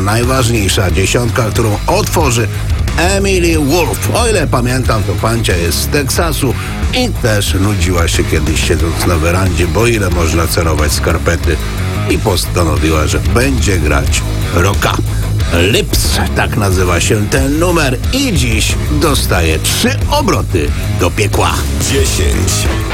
najważniejsza dziesiątka, którą otworzy Emily Wolf. O ile pamiętam, to pancia jest z Teksasu i też nudziła się kiedyś siedząc na werandzie, bo ile można cerować skarpety, i postanowiła, że będzie grać rocka. Lips, tak nazywa się ten numer, i dziś dostaje 3 obroty do piekła. 10.